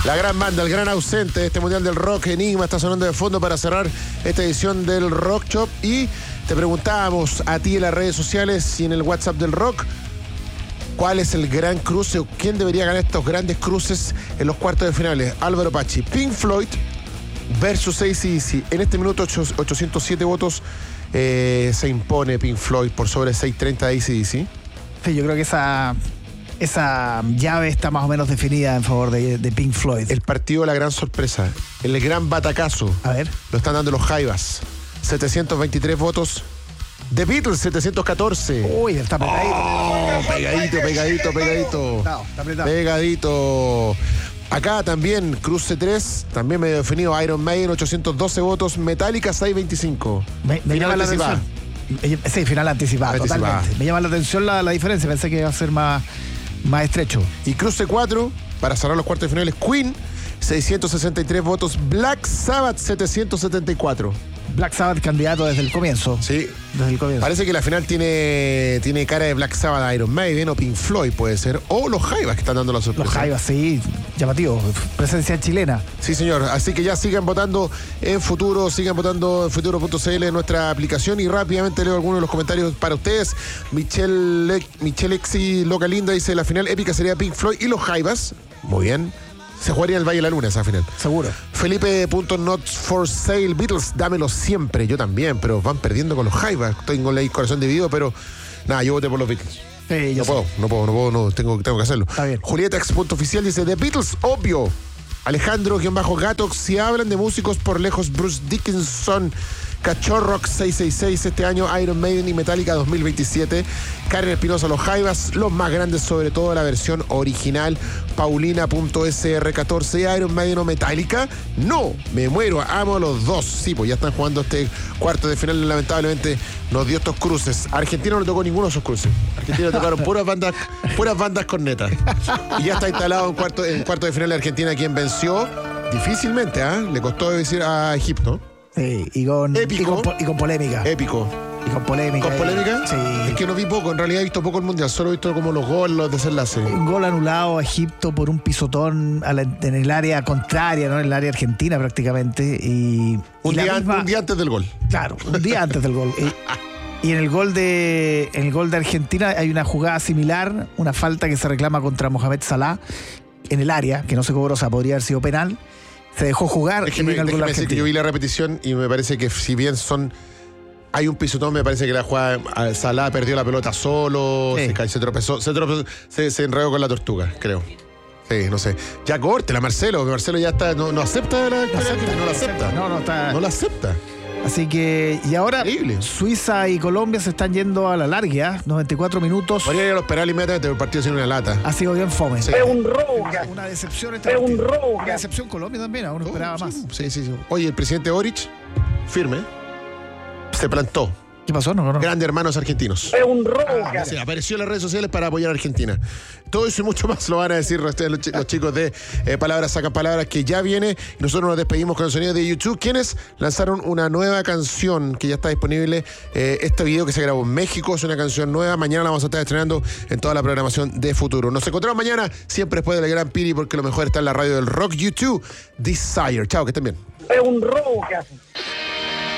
La gran banda, el gran ausente de este Mundial del Rock, Enigma, está sonando de fondo para cerrar esta edición del Rock Shop. Y te preguntábamos a ti en las redes sociales y en el WhatsApp del Rock, ¿cuál es el gran cruce o quién debería ganar estos grandes cruces en los cuartos de finales? Álvaro Pachi, Pink Floyd versus AC/DC. En este minuto 807 votos se impone Pink Floyd por sobre 630 de AC/DC. Sí, yo creo que esa llave está más o menos definida en favor de Pink Floyd. El partido de la gran sorpresa, el gran batacazo. A ver. Lo están dando los Jaivas. 723 votos. The Beatles, 714. Uy, está pegadito. Oh, pegadito. No, está apretado. Pegadito. Acá también, cruce 3, también medio definido. Iron Maiden, 812 votos. Metallica, 625. Me llama la atención. Sí, final anticipado, totalmente. Me llama la atención la diferencia. Pensé que iba a ser más estrecho. Y cruce 4, para cerrar los cuartos de finales, Queen, 663 votos. Black Sabbath, 774. Black Sabbath candidato desde el comienzo. Sí. Desde el comienzo. Parece que la final tiene cara de Black Sabbath, Iron Maiden o Pink Floyd, puede ser. O los Jaivas que están dando la sorpresa. Los Jaivas, sí, llamativo. Presencia chilena. Sí, señor. Así que ya sigan votando en Futuro, sigan votando en futuro.cl en nuestra aplicación. Y rápidamente leo algunos de los comentarios para ustedes. Michelle Exi Loca Linda dice: la final épica sería Pink Floyd y los Jaivas. Muy bien. Se jugaría en el Valle de la Luna esa final. Seguro. Felipe.not for sale. Beatles, dámelo siempre. Yo también, pero van perdiendo con los Jaivas. Tengo el corazón dividido, pero nada, yo voté por los Beatles. Sí, No puedo, tengo que hacerlo. Está bien. Julieta X.oficial dice: The Beatles, obvio. Alejandro-Gatox, si hablan de músicos por lejos, Bruce Dickinson. Cachorrox 666 este año, Iron Maiden y Metallica 2027. Karen Espinosa, los Jaivas, los más grandes, sobre todo la versión original. Paulina.sr14, Iron Maiden o Metallica. No, me muero, amo a los dos. Sí, pues ya están jugando este cuarto de final. Lamentablemente nos dio estos cruces. A Argentina no le tocó ninguno de esos cruces. A Argentina le tocaron puras bandas cornetas. Y ya está instalado en cuarto de final de Argentina, quien venció difícilmente, le costó decir a Egipto. Sí, y con polémica. Épico. Y con polémica. ¿Con polémica? Sí. Es que no vi poco, en realidad he visto poco el Mundial, solo he visto como los goles, los desenlaces. Un gol anulado a Egipto por un pisotón en el área contraria, ¿no? En el área argentina prácticamente. Un día antes del gol. Claro, un día antes del gol. Y en el gol de Argentina hay una jugada similar, una falta que se reclama contra Mohamed Salah en el área, que no se cobró, o sea, podría haber sido penal. Se dejó jugar. Déjeme decir que yo vi la repetición y me parece que si bien hay un pisotón, me parece que la jugada Salah perdió la pelota solo, sí. Se tropezó, se enredó con la tortuga, creo. Sí, no sé. Ya córtela, Marcelo ya está, no acepta la no la acepta. Así que, y ahora increíble. Suiza y Colombia se están yendo a la larga, 94 minutos. Podría ir a los penales inmediatamente, el partido sin una lata. Ha sido bien fome. Sí. Es un robo. Una decepción Una decepción Colombia también, uno esperaba más. Sí. Oye, el presidente Boric, firme, se plantó. ¿Qué pasó? No. Grandes hermanos argentinos. Es un robo. Sí, apareció en las redes sociales para apoyar a Argentina. Todo eso y mucho más lo van a decir los chicos de Palabras Sacan Palabras, que ya viene. Y nosotros nos despedimos con el sonido de YouTube, quienes lanzaron una nueva canción que ya está disponible. Este video que se grabó en México es una canción nueva. Mañana la vamos a estar estrenando en toda la programación de Futuro. Nos encontramos mañana, siempre después del Gran Piri, porque lo mejor está en la radio del rock. YouTube, Desire. Chao, que estén bien. Es un robo que hacen.